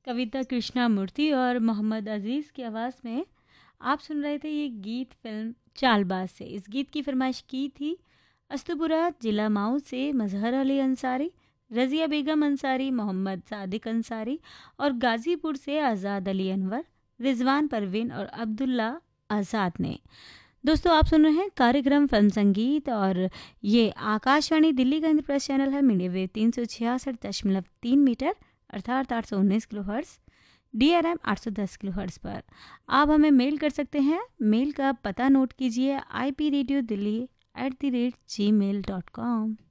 कविता कृष्णमूर्ति और मोहम्मद अजीज़ की आवाज़ में आप सुन रहे थे ये गीत फिल्म चालबाज से। इस गीत की फरमाइश की थी अस्तुपुरा जिला माऊ से मजहर अली अंसारी, रज़िया बेगम अंसारी, मोहम्मद सादिक अंसारी और गाज़ीपुर से आज़ाद अली अनवर, रिजवान परवीन और अब्दुल्ला आज़ाद ने। दोस्तों आप सुन रहे हैं कार्यक्रम फिल्म संगीत और ये आकाशवाणी दिल्ली का इंद्रप्रस्थ चैनल है मीडिया वेव 366.3 मीटर अर्थात 819 kilo hertz, DRM 810 kilo hertz पर। आप हमें मेल कर सकते हैं। मेल का पता नोट कीजिए ipradiodelhi@gmail.com।